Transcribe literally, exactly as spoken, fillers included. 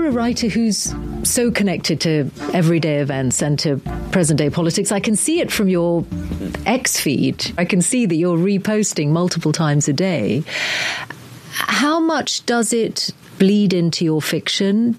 you're a writer who's so connected to everyday events and to present-day politics. I can see it from your X feed. I can see that you're reposting multiple times a day. How much does it bleed into your fiction?